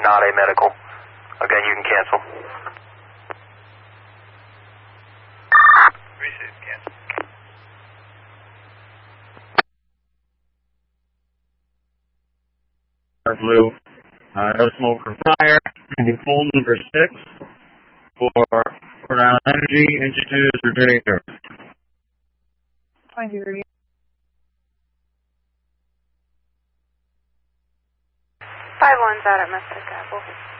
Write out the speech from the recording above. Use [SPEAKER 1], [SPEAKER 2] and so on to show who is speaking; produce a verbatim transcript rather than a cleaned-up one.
[SPEAKER 1] not a medical. Again, you can cancel. Receive, cancel.
[SPEAKER 2] Blue, uh, no smoke or fire, and phone number six for Rhode Island Energy Institute for Trading Service.
[SPEAKER 3] Thank you.
[SPEAKER 4] Five one's out at Mesquite Apple.